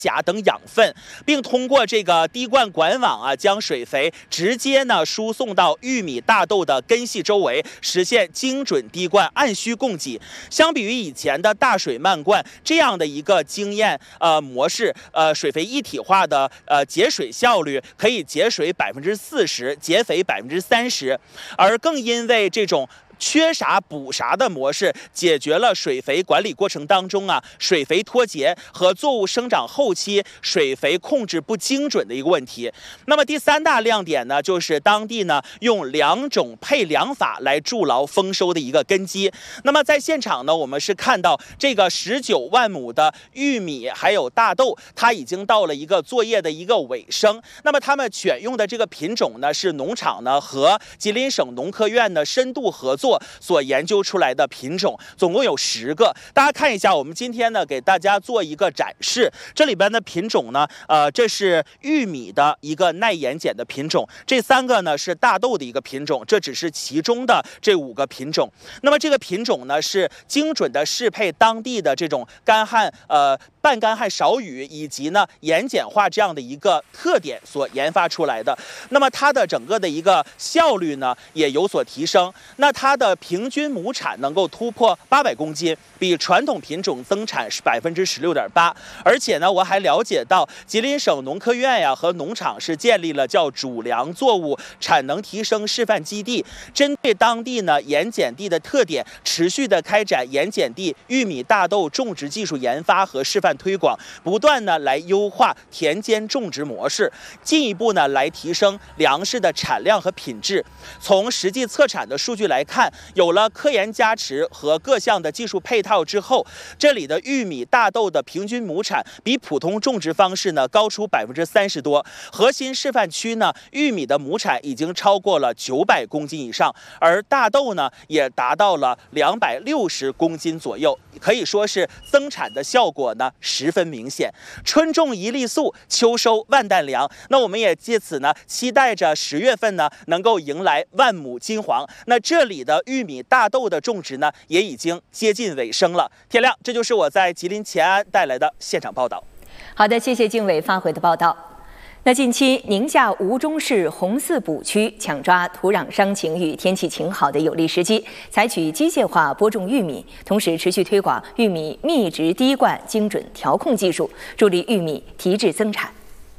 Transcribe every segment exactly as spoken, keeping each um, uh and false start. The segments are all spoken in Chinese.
钾等养分，并通过这个滴灌管网啊，将水肥直接呢输送到玉米、大豆的根系周围，实现精准滴灌、按需供给。相比于以前的大水漫灌这样的一个经验呃模式，呃水肥一体化的呃节水效率可以节水百分之四十，节肥百分之三十，而更因为这种缺啥补啥的模式，解决了水肥管理过程当中啊水肥脱节和作物生长后期水肥控制不精准的一个问题。那么第三大亮点呢，就是当地呢用两种配粮法来筑牢丰收的一个根基。那么在现场呢，我们是看到这个十九万亩的玉米还有大豆，它已经到了一个作业的一个尾声。那么他们选用的这个品种呢，是农场呢和吉林省农科院的深度合作所研究出来的品种，总共有十个。大家看一下，我们今天呢给大家做一个展示。这里边的品种呢，呃，这是玉米的一个耐盐碱的品种，这三个呢是大豆的一个品种，这只是其中的这五个品种。那么这个品种呢是精准的适配当地的这种干旱呃半干旱少雨以及呢盐碱化这样的一个特点所研发出来的。那么它的整个的一个效率呢也有所提升。那它的平均亩产能够突破八百公斤，比传统品种增产是百分之十六点八。而且呢，我还了解到吉林省农科院呀和农场是建立了叫主粮作物产能提升示范基地，针对当地呢盐碱地的特点，持续的开展盐碱地玉米、大豆种植技术研发和示范推广，不断呢来优化田间种植模式，进一步呢来提升粮食的产量和品质。从实际测产的数据来看，有了科研加持和各项的技术配套之后，这里的玉米、大豆的平均亩产比普通种植方式呢高出百分之三十多。核心示范区呢，玉米的亩产已经超过了九百公斤以上，而大豆呢也达到了两百六十公斤左右，可以说是增产的效果呢十分明显。春种一粒粟，秋收万担粮。那我们也借此呢，期待着十月份呢能够迎来万亩金黄。那这里的玉米、大豆的种植呢，也已经接近尾声了。天亮，这就是我在吉林乾安带来的现场报道。 好的，谢谢经纬发回的报道。那近期，宁夏吴忠市红四补区抢抓土壤伤晴与天气晴好的有利时机，采取机械化播种玉米，同时持续推广玉米密植滴灌精准调控技术，助力玉米提质增产。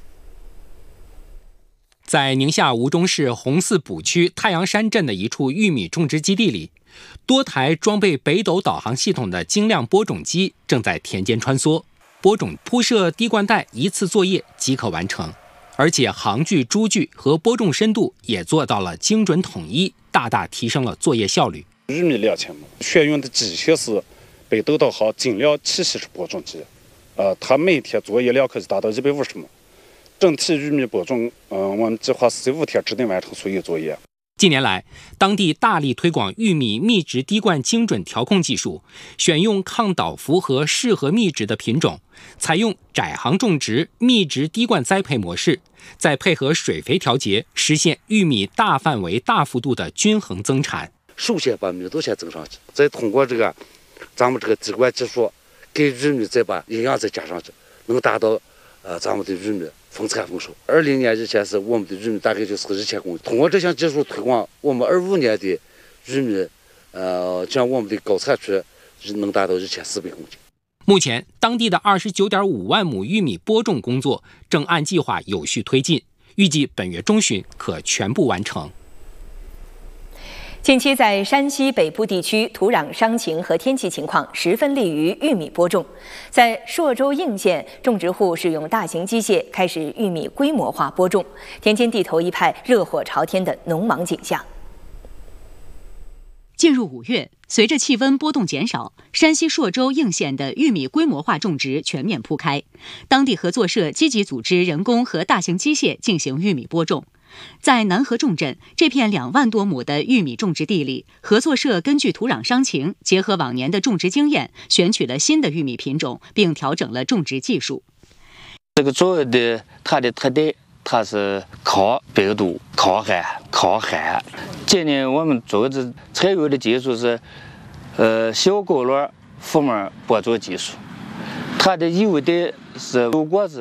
在宁夏吴忠市红四补区太阳山镇的一处玉米种植基地里，多台装备北斗导航系统的精亮播种机正在田间穿梭，播种铺设滴灌带一次作业即可完成，而且行距、株距和播种深度也做到了精准统一，大大提升了作业效率。 玉米两千亩，选用的机械是北斗导航精亮七十式播种机，呃，它每天作业量可以达到一百五十亩。整体玉米播种，嗯、呃，我们计划四十五天之内完成所有作业。 近年来，当地大力推广玉米密植滴灌精准调控技术，选用抗倒伏和适合密植的品种，采用窄行种植、密植滴灌栽培模式，再配合水肥调节，实现玉米大范围、大幅度的均衡增产。 首先把密度先增上去，再通过这个咱们这个滴灌技术，给玉米再把营养再加上去，能达到呃咱们的玉米丰产丰收。二零年以前是我们的玉米大概就是一千公斤，通过这项技术推广，我们二五年的玉米，呃，将我们的高产区能达到一千四百公斤。 目前，当地的二十九点五万亩玉米播种工作正按计划有序推进，预计本月中旬可全部完成。 近期在山西北部地区，土壤伤晴和天气情况十分利于玉米播种。在朔州应县，种植户使用大型机械开始玉米规模化播种，田间地头一派热火朝天的农忙景象。 进入五月，随着气温波动减少，山西朔州应县的玉米规模化种植全面铺开。当地合作社积极组织人工和大型机械进行玉米播种。在南河重镇这片两万多亩的玉米种植地里，合作社根据土壤伤晴，结合往年的种植经验，选取了新的玉米品种，并调整了种植技术。 这个主要的它的特点，它是抗病毒、抗旱、抗旱。今年我们做的采用的技术是，呃，小高卵覆膜播种技术。 它的优点是如果是